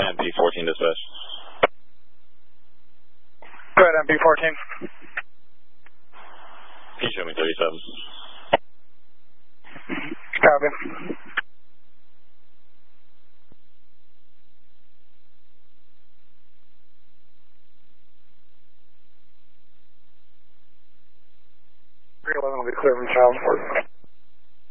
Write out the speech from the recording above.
MP14 dispatch. Go ahead, MP14. Can you show me 37? Copy. Will be clear from child support.